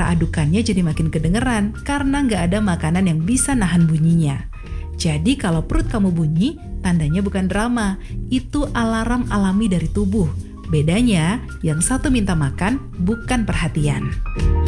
suara adukannya jadi makin kedengeran karena nggak ada makanan yang bisa nahan bunyinya. Jadi kalau perut kamu bunyi, tandanya bukan drama, itu alarm alami dari tubuh. Bedanya, yang satu minta makan, bukan perhatian.